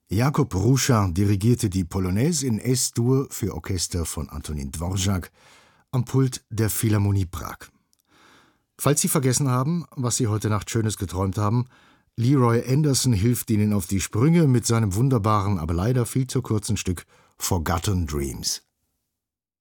Jakub Ruša dirigierte die Polonaise in Es-Dur für Orchester von Antonín Dvořák am Pult der Philharmonie Prag. Falls Sie vergessen haben, was Sie heute Nacht Schönes geträumt haben, Leroy Anderson hilft Ihnen auf die Sprünge mit seinem wunderbaren, aber leider viel zu kurzen Stück Forgotten Dreams.